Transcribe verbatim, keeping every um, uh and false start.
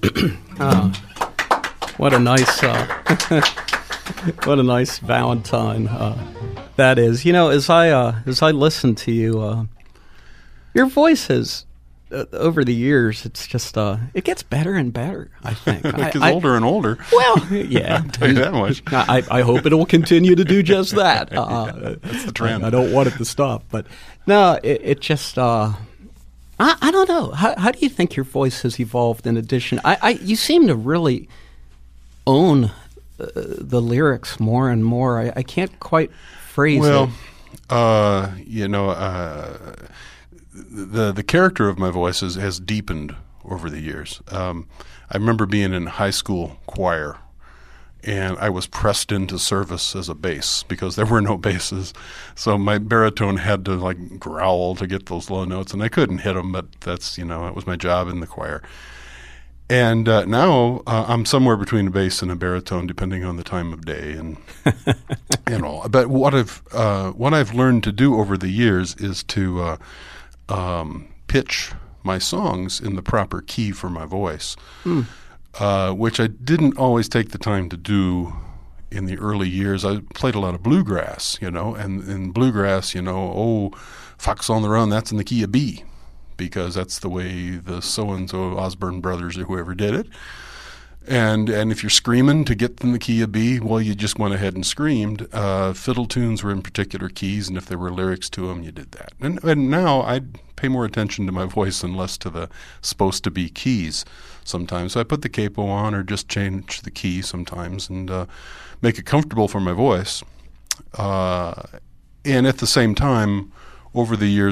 Oh, what a nice, uh, what a nice Valentine uh, that is. You know, as I uh, as I listen to you, uh, your voice has uh, over the years. It's just uh, it gets better and better. I think it gets I, older I, and older. Well, yeah, I'll tell you that much. I, I hope it will continue to do just that. Uh, yeah, that's the trend. I, I don't want it to stop, but no, it, it just. Uh, I, I don't know. How, how do you think your voice has evolved in addition? I, I you seem to really own uh, the lyrics more and more. I, I can't quite phrase well, it. Well, uh, you know, uh, the the character of my voice has, has deepened over the years. Um, I remember being in high school choir, and I was pressed into service as a bass because there were no basses. So my baritone had to like growl to get those low notes, and I couldn't hit them, but that's, you know, it was my job in the choir. And uh, now uh, I'm somewhere between a bass and a baritone, depending on the time of day and and all. But what I've uh, what I've learned to do over the years is to uh, um, pitch my songs in the proper key for my voice. Mm. Uh, which I didn't always take the time to do in the early years. I played a lot of bluegrass, you know, and in bluegrass, you know, oh, Fox on the Run, that's in the key of B, because that's the way the so-and-so Osborne brothers or whoever did it. And and if you're screaming to get in the key of B, well, you just went ahead and screamed. Uh, fiddle tunes were in particular keys, and if there were lyrics to them, you did that. And, and now I pay more attention to my voice and less to the supposed-to-be keys sometimes. So I put the capo on or just change the key sometimes and uh, make it comfortable for my voice. Uh, and at the same time, over the years,